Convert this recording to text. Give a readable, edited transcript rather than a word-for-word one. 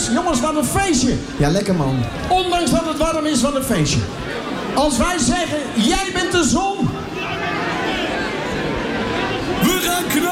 Jongens, wat een feestje. Ja, lekker man. Ondanks dat het warm is, wat een feestje. Als wij zeggen, jij bent de zon. We gaan knallen.